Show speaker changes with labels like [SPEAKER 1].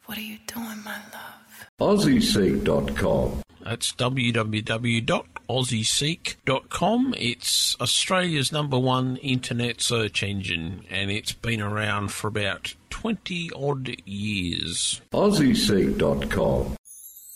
[SPEAKER 1] What are you doing, my love?
[SPEAKER 2] AussieSeek.com.
[SPEAKER 3] That's www.aussieseek.com. It's Australia's #1 internet search engine, and it's been around for about 20-odd years.
[SPEAKER 2] AussieSeek.com.